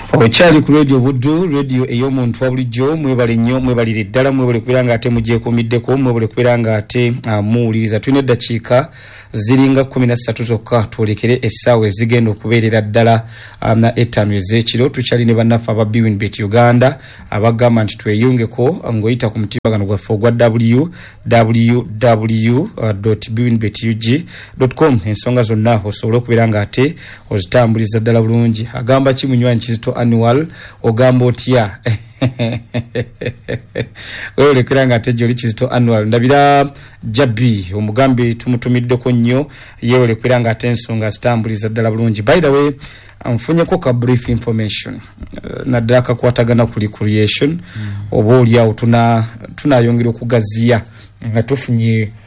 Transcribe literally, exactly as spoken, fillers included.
Okyali ku radio Buddu, radio ey'omuntu wa bulijjo, mwebale nnyo, mwebalire ddala, mwebale kubeera nga ate mugyekuumiddeko, mwebale kubeera nga ate uh, muwuliriza. Tulina eddakiika ziringa kumi na ssatu zokka twolekere essaawa ezigenda okubeerera ddala um, na ettaano ez'ekiro. Tukyali ne bannaffe aba BWinBet Uganda abagamba nti tweyungeko ng'oyita ku mutimbagano gwaffe ogwa w w w dot bwinbet u g dot com. Ensonga zonna osobole okubeera nga ate ozitambuliza ddala bulungi. Agamba ki munywanyi Kizito annual ogamba otya? Wewe lekera nga ate joli Kizito annual ndabira Jabi omugambe tumutumiddeko nnyo yewe lekera nga ate ensonga zitambuliza ddala bulungi. By the way, amfunyeko ka brief information uh, naddala kakwatagana ku recreation mm. oba oli awo tuna tunayongera okugaziya nga tufunye